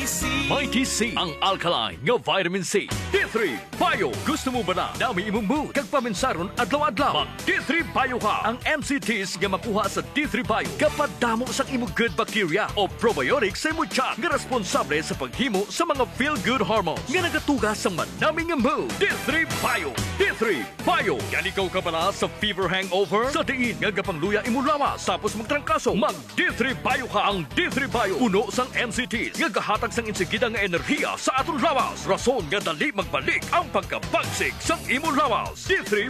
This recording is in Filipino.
Mighty C, ang alkaline nga vitamin C. D3 Bio. Gusto mo ba na dami imong mood kag paminsaron adlaw-adlaw? Mag D3 Bio ka. Ang MCTs nga makuha sa D3 Bio kapag damo sa imong good bacteria o probiotics sa imong tiyan nga responsable sa paghimo sa mga feel-good hormones nga nagatuga sa manaming nga mood. D3 Bio. D3 Bio. Yan ikaw ka pala sa fever hangover? Sa diin nga gapangluya imong lawas tapos magtrangkaso. Mag D3 Bio ka. Ang D3 Bio uno sang MCTs nga gahatag sang insigida nga enerhiya sa aton lawas. Rason nga dali magbalik ang pagkabagsik sang imong lawas. D3